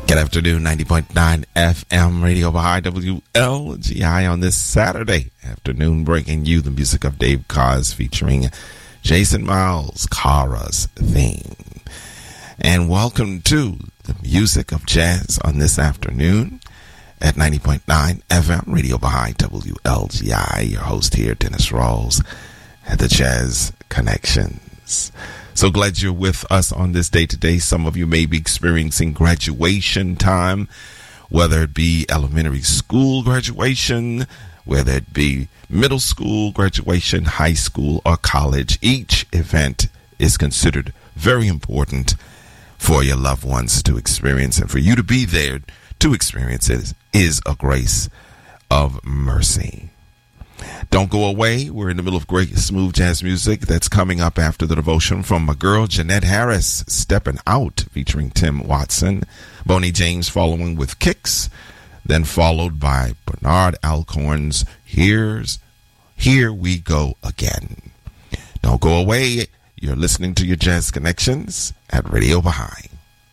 Good afternoon, 90.9 FM Radio Baha'i WLGI on this Saturday afternoon, bringing you the music of Dave Koz featuring Jason Miles, Kara's Theme. And welcome to the music of jazz on this afternoon at 90.9 FM Radio Baha'i WLGI. Your host here, Dennis Rawls, at the Jazz Connections. So glad you're with us on this day today. Some of you may be experiencing graduation time, whether it be elementary school graduation, whether it be middle school graduation, high school, or college. Each event is considered very important for your loved ones to experience, and for you to be there to experience it is a grace of mercy. Don't go away. We're in the middle of great smooth jazz music that's coming up after the devotion from my girl Jeanette Harris, Stepping Out, featuring Tim Watson. Bonnie James following with Kicks, then followed by Bernard Alcorn's Here We Go Again. Don't go away. You're listening to your Jazz Connections at Radio Baha'i.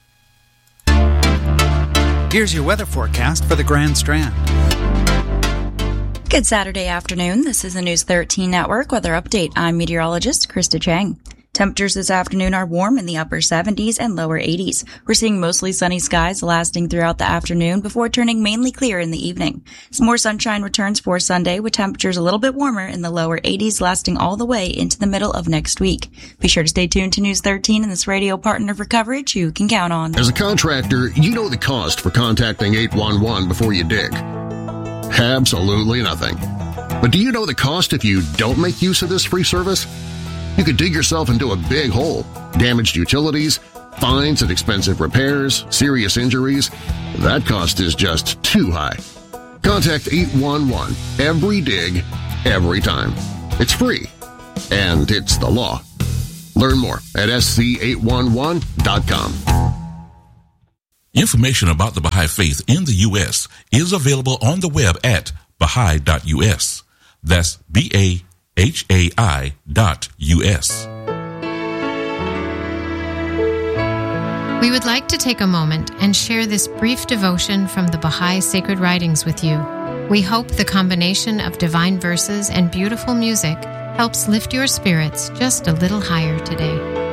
Here's your weather forecast for the Grand Strand. Good Saturday afternoon. This is the News 13 Network weather update. I'm meteorologist Krista Chang. Temperatures this afternoon are warm in the upper 70s and lower 80s. We're seeing mostly sunny skies lasting throughout the afternoon before turning mainly clear in the evening. Some more sunshine returns for Sunday with temperatures a little bit warmer in the lower 80s lasting all the way into the middle of next week. Be sure to stay tuned to News 13 and this radio partner for coverage you can count on. As a contractor, you know the cost for contacting 811 before you dig. Absolutely nothing. But do you know the cost if you don't make use of this free service? You could dig yourself into a big hole, damaged utilities, fines and expensive repairs, serious injuries. That cost is just too high. Contact 811 every dig, every time. It's free, and it's the law. Learn more at sc811.com. Information about the Baha'i Faith in the U.S. is available on the web at Baha'i.us. That's BAHAI.us. We would like to take a moment and share this brief devotion from the Baha'i Sacred Writings with you. We hope the combination of divine verses and beautiful music helps lift your spirits just a little higher today.